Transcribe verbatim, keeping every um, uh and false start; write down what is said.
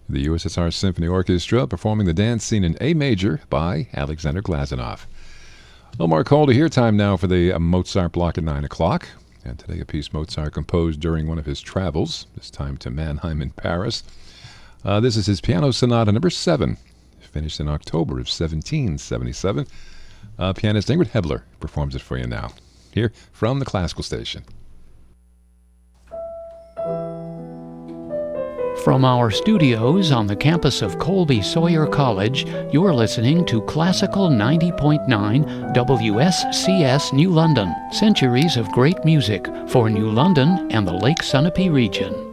The U S S R Symphony Orchestra performing the dance scene in A major by Alexander Glazunov. Omar Calder here. Time now for the uh, Mozart block at nine o'clock. And today a piece Mozart composed during one of his travels, this time to Mannheim in Paris. Uh, this is his Piano Sonata number seven, finished in October of seventeen seventy-seven. Uh, pianist Ingrid Hebler performs it for you now, here from the Classical Station. From our studios on the campus of Colby Sawyer College, you're listening to Classical ninety point nine W S C S New London. Centuries of great music for New London and the Lake Sunapee region.